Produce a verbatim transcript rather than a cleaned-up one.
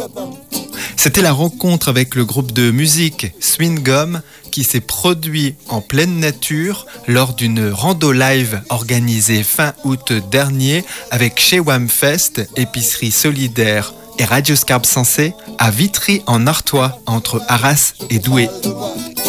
C'était la rencontre avec le groupe de musique Swing Gum qui s'est produit en pleine nature lors d'une rando live organisée fin août dernier avec chez Wamfest, épicerie solidaire et Radio Scarpe Sensée à Vitry en Artois entre Arras et Douai.